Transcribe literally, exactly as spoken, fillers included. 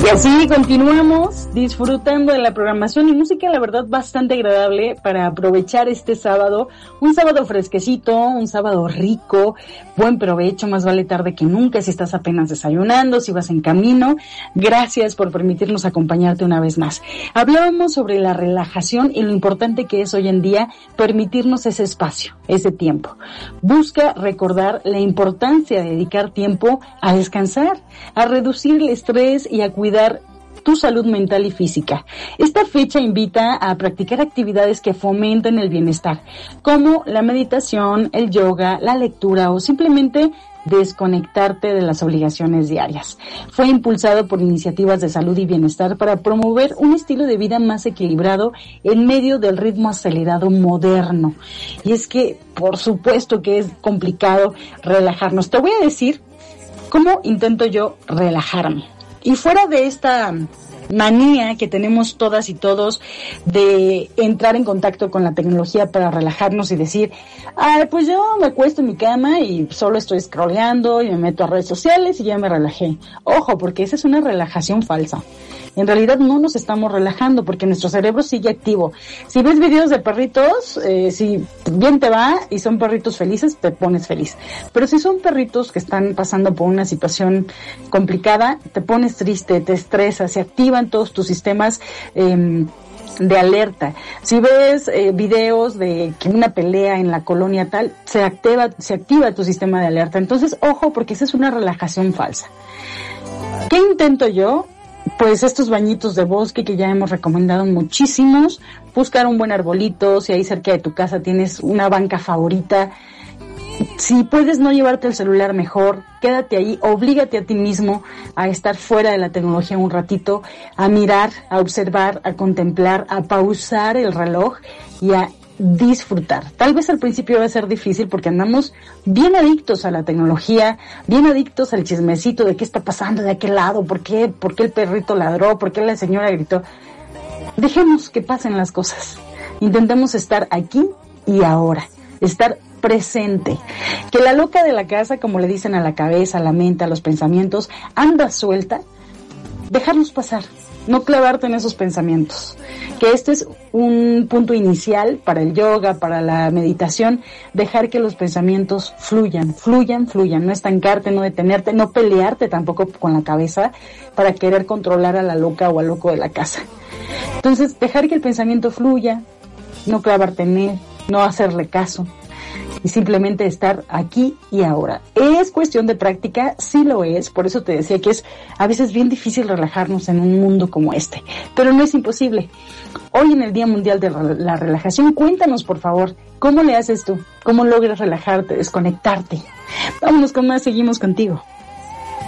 Y así continuamos disfrutando de la programación y música, la verdad, bastante agradable para aprovechar este sábado. Un sábado fresquecito, un sábado rico, buen provecho, más vale tarde que nunca si estás apenas desayunando, si vas en camino. Gracias por permitirnos acompañarte una vez más. Hablábamos sobre la relajación y lo importante que es hoy en día permitirnos ese espacio, ese tiempo. Busca recordar la importancia de dedicar tiempo a descansar, a reducir el estrés y a cuidar tu salud mental y física. Esta fecha invita a practicar actividades que fomenten el bienestar, como la meditación, el yoga, la lectura o simplemente desconectarte de las obligaciones diarias. Fue impulsado por iniciativas de salud y bienestar para promover un estilo de vida más equilibrado en medio del ritmo acelerado moderno. Y es que, por supuesto que es complicado relajarnos. Te voy a decir cómo intento yo relajarme. Y fuera de esta manía que tenemos todas y todos de entrar en contacto con la tecnología para relajarnos y decir, ay, pues yo me acuesto en mi cama y solo estoy scrolleando y me meto a redes sociales y ya me relajé. Ojo, porque esa es una relajación falsa. En realidad no nos estamos relajando porque nuestro cerebro sigue activo. Si ves videos de perritos, eh, si bien te va y son perritos felices, te pones feliz. Pero si son perritos que están pasando por una situación complicada, te pones triste, te estresas, se activan todos tus sistemas eh, de alerta. Si ves eh, videos de que una pelea en la colonia tal, se activa, se activa tu sistema de alerta. Entonces, ojo, porque esa es una relajación falsa. ¿Qué intento yo? Pues estos bañitos de bosque que ya hemos recomendado muchísimos, buscar un buen arbolito, si ahí cerca de tu casa tienes una banca favorita, si puedes no llevarte el celular mejor, quédate ahí, oblígate a ti mismo a estar fuera de la tecnología un ratito, a mirar, a observar, a contemplar, a pausar el reloj y a disfrutar. Tal vez al principio va a ser difícil porque andamos bien adictos a la tecnología, bien adictos al chismecito de qué está pasando de aquel lado, por qué, por qué el perrito ladró, por qué la señora gritó. Dejemos que pasen las cosas. Intentemos estar aquí y ahora, estar presente. Que la loca de la casa, como le dicen a la cabeza, a la mente, a los pensamientos, anda suelta, dejarlos pasar. No clavarte en esos pensamientos. Que este es un punto inicial para el yoga, para la meditación, dejar que los pensamientos fluyan, fluyan, fluyan, no estancarte, no detenerte, no pelearte tampoco con la cabeza para querer controlar a la loca o al loco de la casa. Entonces, dejar que el pensamiento fluya, no clavarte en él, no hacerle caso. Y simplemente estar aquí y ahora. ¿Es cuestión de práctica? Sí lo es, por eso te decía que es a veces bien difícil relajarnos en un mundo como este, pero no es imposible. Hoy en el Día Mundial de la Relajación, cuéntanos por favor, ¿cómo le haces tú? ¿Cómo logras relajarte, desconectarte? Vámonos con más, seguimos contigo.